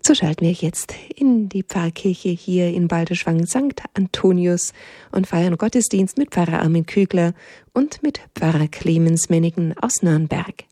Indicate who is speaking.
Speaker 1: So schalten wir jetzt in die Pfarrkirche hier in Balderschwang St. Antonius und feiern Gottesdienst mit Pfarrer Armin Kügler und mit Pfarrer Clemens Mennigen aus Nürnberg.